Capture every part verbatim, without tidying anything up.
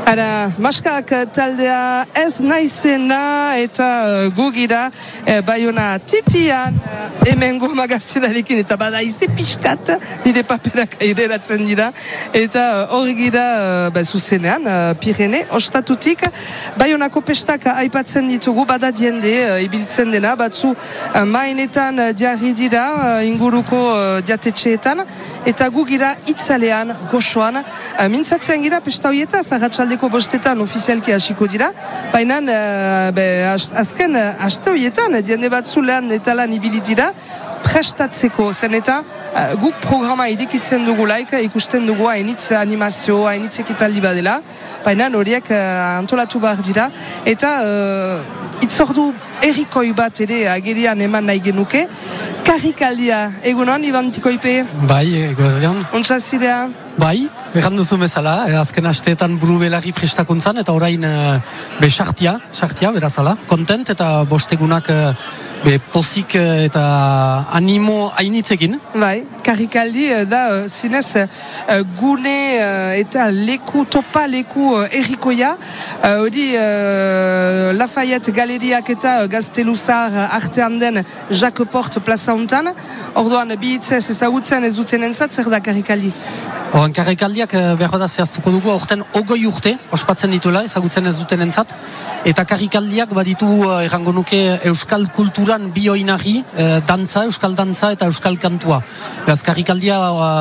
Ara, maskak taldea ez naizena eta uh, gugira uh, Baiona tipian uh, hemengo magazinarekin eta bada ize pixkat nire paperak aireratzen dira eta hor uh, gira uh, ba, zuzenean uh, Pirene ostatutik Baionako pestak aipatzen ditugu bada diende uh, ibiltzen dena batzu uh, mainetan uh, diarri dira uh, inguruko uh, diatetxeetan eta gugira itzalean goxoan uh, mintzatzen gira pesta hoieta zarratxaldeko bostetan ofizialki hasiko dira, baina uh, be, az, azken uh, aste horietan diende batzu lehan eta lan ibili dira prestatzeko, zen eta uh, guk programa idikitzen dugu laik, ikusten dugu hainitz animazio, hainitz ekitaldi badela, baina horiek uh, antolatu behar dira, eta uh, itzordu errikoi bat ere agerian eman nahi genuke, karrikaldia, egunon, Iban Tikoipe? Bai, egunon. Ontsa zirea? Bai, erran duzu bezala, azken asteetan buru belarri prestakuntzan, eta orain uh, be sartia, sartia, berazala, kontent, eta bostegunak uh, be pozik uh, eta animo hainitzekin. Bai, karrikaldi da uh, zinez uh, gune uh, eta leku, topa leku uh, errikoia, hori uh, uh, Lafayette galeriak eta uh, Gazteluzar uh, artean den Jacques Porte plaza hontan, orduan bihitzez ezagutzen ez duten entzat, zer da karrikaldi? Oran karrikaldiak behar da zehaztuko dugu, aurten ogoi urte ospatzen dituela, ezagutzen ez duten entzat, eta karrikaldiak baditu errango nuke euskal kulturan bi oinarri, eh, dantza, euskal dantza eta euskal kantua. Beraz, karrikaldia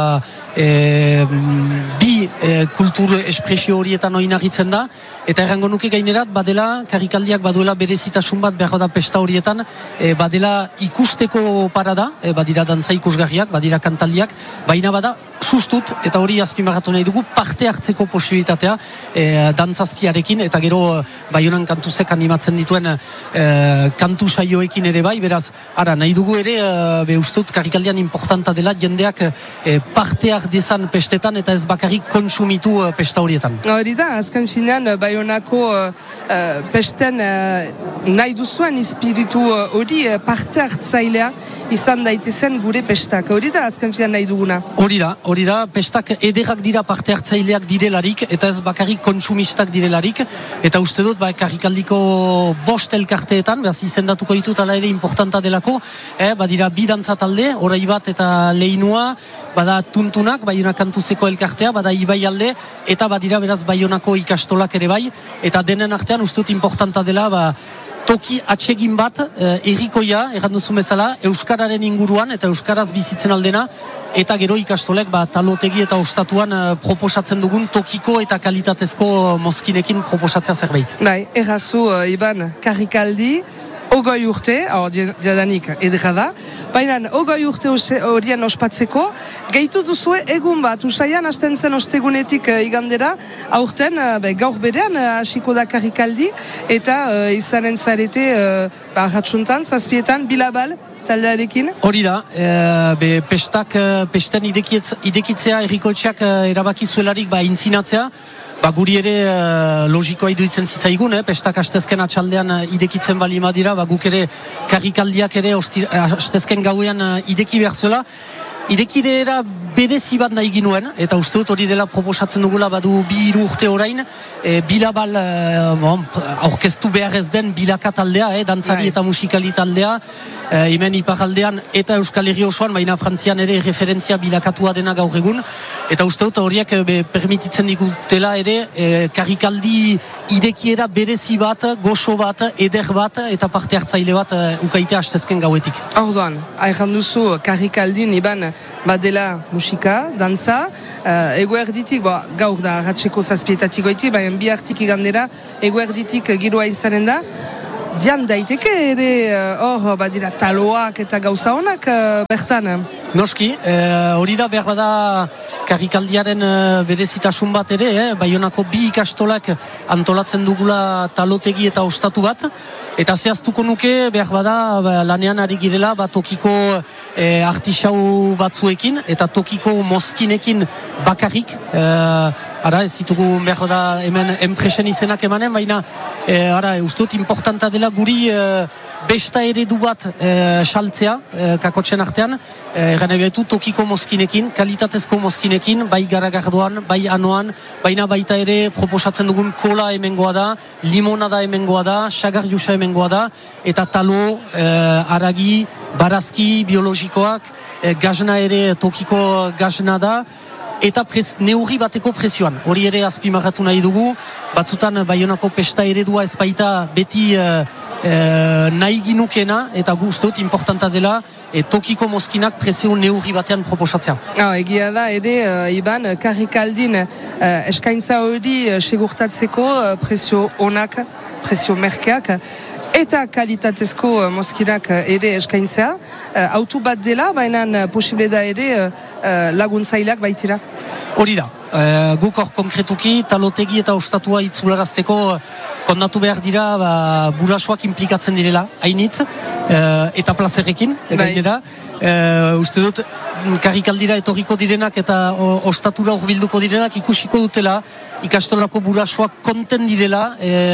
eh, bi eh, kultur espresio horietan oinarritzen da, eta errango nuke gainerat, badela, karrikaldiak baduela berezitasun bat behar da pesta horietan, eh, badela ikusteko parada, eh, badira dantza ikusgarriak, badira kantaldiak, baina bada, sustut, eta hori azpimarratu nahi dugu, parte hartzeko posibilitatea e, dantzazpiarekin, eta gero Baionan kantuzek animatzen dituen e, kantu saioekin ere bai, beraz, ara, nahi dugu ere, e, be ustut, karrikaldian importanta dela, jendeak e, parte hartzezan pestetan, eta ez bakarrik kontsumitu e, pesta horietan. Hori da, azken finean, Baionako e, pesten e, nahi duzuen espiritu hori e, parte hartzailea izan daitezen gure pestak. Hori da, azken finean nahi duguna. Hori da, hori da, pestak ederrak dira parte hartzaileak direlarik, eta ez bakarrik kontsumistak direlarik, eta uste dut, ba, karrikaldiko bost elkarteetan, behaz izendatuko ditut ala ere importanta delako, eh, badira bi dantza talde, orai bat eta leinua, bada tuntunak, Baiona kantuzeko elkartea, bada Ibai alde, eta badira beraz Baionako ikastolak ere bai, eta denen artean uste dut importanta dela, ba, toki atsegin bat, eh, errikoia, erran duzu bezala, euskararen inguruan eta euskaraz bizitzen aldena, eta gero ikastolek ba, talotegi eta ostatuan eh, proposatzen dugun tokiko eta kalitatezko mozkinekin proposatzea zerbait. Bai, errazu, uh, Iban, karrikaldi, ogoi urte, hor diadanik edera da, baina ogoi urte horien ospatzeko, gehitu duzue egun bat, usaian hasten zen ostegunetik uh, igandera, aurten, uh, be, gaur berean, hasiko uh, da karrikaldi, eta uh, izanen zarete, uh, ba, ratxuntan, zazpietan, bilabal, taldearekin? Hori da, e, be, pestak, pesten idekietz, idekitzea errikotxeak erabaki zuelarik ba, intzinatzea, ba, guri ere uh, logikoa iduitzen zitzaigun, eh? Pestak hastezken atxaldean uh, idekitzen bali madira, ba, guk ere karrikaldiak ere hastezken gauean uh, ideki behar zuela. Idekideera berezi bat nahi ginuen, eta uste dut hori dela proposatzen dugula badu bi hiru urte orain, e, bilabal e, bon, aurkeztu behar ez den bilaka taldea, eh, dantzari eta musikali taldea, e, hemen iparaldean eta Euskal Herri osoan, baina Frantzian ere referentzia bilakatua dena gaur egun, eta uste dut horiek be, permititzen digutela ere, e, karrikaldi idekiera berezi bat, goxo bat, eder bat, eta parte hartzaile bat e, ukaite hastezken gauetik. Orduan, aijan duzu karrikaldin, Iban, badela musika, dantza, uh, eguerditik, bo, gaur da ratxeko zazpietatik goiti, baina bi hartik igandera, eguerditik giroa izanen da, dian daiteke ere, hor, uh, badira taloak eta gauza honak uh, bertan. Noski, hori eh, da behar bada karrikaldiaren eh, berezitasun bat ere, eh, Baionako bi ikastolak antolatzen dugula talotegi eta ostatu bat, eta zehaztuko nuke behar bada ba, lanean ari girela ba, tokiko eh, artisau batzuekin eta tokiko mozkinekin bakarrik, eh, ara ez ditugu behar da hemen enpresen izenak emanen, baina eh, ara, ustut importanta dela guri eh, besta eredu bat e, saltzea, e, kakotxen artean, erran e, ebetu tokiko mozkinekin, kalitatezko mozkinekin, bai garagardoan, bai anoan, baina baita ere proposatzen dugun kola hemengoa da, limonada hemengoa da, sagarjusa hemengoa da, eta talo, e, aragi, barazki, biologikoak, e, gazna ere tokiko gazna da, eta pres, neurri bateko presioan. Hori ere azpimarratu nahi dugu, batzutan Baionako pesta eredua ez baita beti e, e, nahi ginukena, eta guztot importanta dela, e, tokiko mozkinak presio neurri batean proposatzea. Ah, egia da, ere, uh, Iban, karrikaldin uh, eskaintza hori uh, segurtatzeko uh, presio onak, presio merkeak, eta kalitatezko uh, mozkinak uh, ere eskaintzea. Uh, autu bat dela, baina uh, posible da ere uh, uh, laguntzaileak baitira. Hori da, uh, guk hor konkretuki talotegi eta ostatua itzularazteko kondatu behar dira ba, burasoak implikatzen direla, hainitz, uh, eta plazerrekin, gainera. Uh, uste dut, karrikaldira etorriko direnak eta o, ostatura urbilduko direnak ikusiko dutela, ikastolako burasoak konten direla,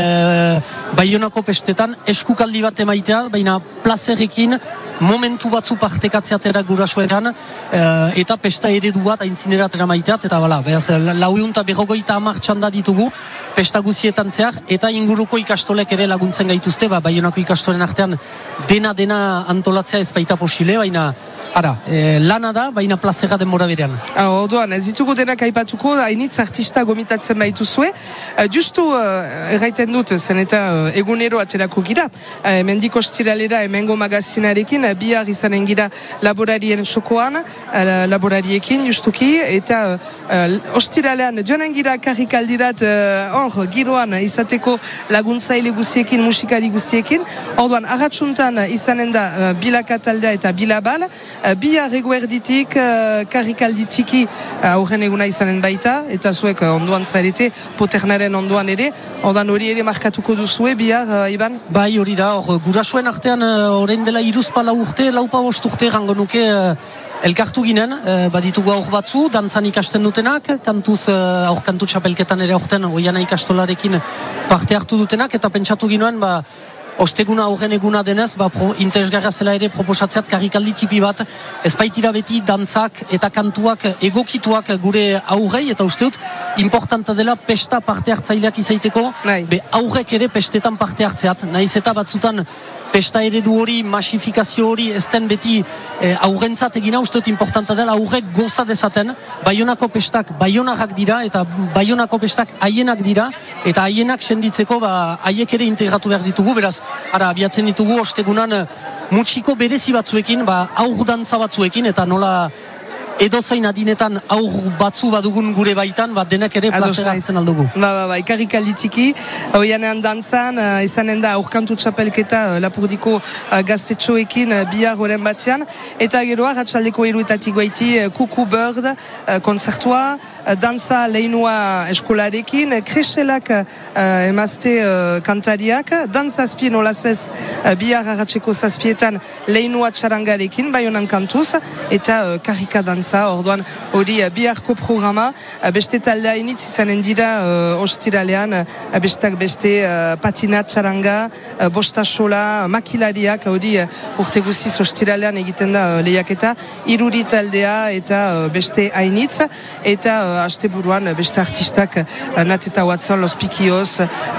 e, Baionako pestetan, eskukaldi bat emaitea, baina plazerrekin, momentu batzu partekatzeatera gurasoetan, e, eta pesta eredu bat aintzineratera maiteat, eta bala, behaz, lauiunta berrogoita hamar txanda ditugu, pesta guzietan zehar, eta inguruko ikastolek ere laguntzen gaituzte, ba, Baionako ikastolen artean dena-dena antolatzea ez baita posible, baina ara, e, lana da, baina plazera denbora berean. Ah, orduan, ez ditugu denak aipatuko, hainitz artista gomitatzen baituzue. Uh, justu, uh, erraiten dut, zen eta uh, egunero aterako gira. Uh, mendiko ostiralera emengo magazinarekin, uh, bihar izanen gira laborarien sokoan, uh, laborariekin justuki, eta uh, ostiralean joanen gira karrikaldirat hor, uh, giroan izateko laguntzaile guziekin, musikari guziekin. Orduan, arratsuntan izanen da uh, bilaka taldea eta bilabal, bihar eguerditik, uh, karrikalditiki aurren uh, eguna izanen baita, eta zuek uh, onduan zarete, poternaren onduan ere, ondan hori ere markatuko duzue, bihar, uh, Iban? Bai, hori da, hor, gurasoen artean, horrein uh, dela iruzpa lau urte, laupa bost urte, rango nuke, uh, elkartu ginen, uh, baditugu aur batzu, dantzan ikasten dutenak, kantuz, uh, aur kantu txapelketan ere aurten, oiana ikastolarekin parte hartu dutenak, eta pentsatu ginoen, ba, osteguna aurren eguna denez, ba, pro, interesgarra zela ere proposatzeat karrikaldi tipi bat, ez baitira beti dantzak eta kantuak egokituak gure aurrei, eta uste dut, importanta dela pesta parte hartzaileak izaiteko, be aurrek ere pestetan parte hartzeat, nahiz eta batzutan pesta eredu hori, masifikazio hori, ez den beti eh, aurrentzat egina, uste dut importanta dela aurrek goza dezaten, Baionako pestak baionarrak dira, eta Baionako pestak haienak dira, eta haienak senditzeko, ba, haiek ere integratu behar ditugu, beraz, ara, abiatzen ditugu, ostegunan mutxiko berezi batzuekin, ba, aur dantza batzuekin, eta nola edozein adinetan aur batzu badugun gure baitan, bat denak ere plazera hartzen aldugu. Ba, ba, ba, karrikalditiki, hoianean dantzan, uh, izanen da aurkantu txapelketa uh, Lapurdiko uh, gaztetxoekin uh, bihar goren batzean, eta geroa, ratxaldeko iruetatik goiti, uh, Kuku Bird, uh, konzertua, uh, dantza lehinoa eskolarekin, kreselak uh, emazte uh, kantariak, dantzazpien olazez uh, bihar arratxeko zazpietan lehinoa txarangarekin, Baionan kantuz, eta uh, karrika dantza. Orduan hori biharko programa, beste taldea initz izanen dira uh, ostiralean, uh, bestak beste uh, patina txaranga, uh, bostasola, makilariak, hori uh, urte guziz ostiralean egiten da uh, lehiaketa, iruri taldea eta uh, beste hainitz, eta uh, haste buruan beste artistak, uh, Nat eta Watson, Los Pikioz,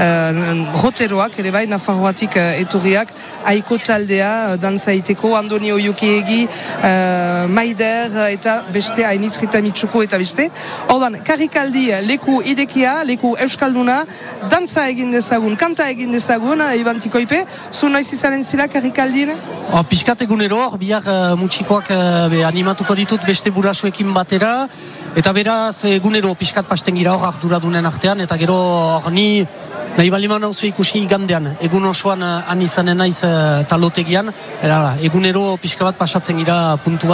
uh, roteroak, ere bai, Nafarroatik uh, etorriak, aiko taldea, uh, dantzaiteko, Andoni Oiokiegi, uh, Maider, eta beste hainitz Rita Mitsuko eta beste. Ordan, karrikaldi leku idekia, leku euskalduna, dantza egin dezagun, kanta egin dezagun, Iban Tikoipe, zu noiz izanen zira karrikaldien? Oh, Piskat egunero, bihar uh, mutxikoak uh, be, animatuko ditut beste burasuekin batera, eta beraz egunero piskat pasten gira hor arduradunen artean, eta gero hor ni nahi baliman hau zu ikusi igandean, egun osoan uh, han izanen naiz uh, talotegian, era, egunero pixka bat pasatzen gira puntua